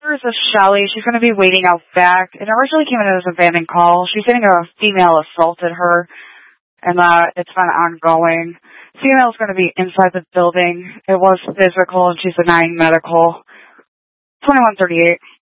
There's a Shelly. She's going to be waiting out back. It originally came in as a abandoned call. She's saying a female assaulted her, and it's been ongoing. Female's going to be inside the building. It was physical, and she's denying medical. 2138.